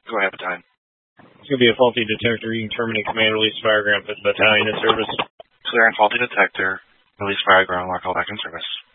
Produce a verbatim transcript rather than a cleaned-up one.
Go ahead, Battalion. It's going to be a faulty detector. You can terminate command, release fireground, put Battalion in service. Clear and faulty detector. Release fireground, lock all back in service.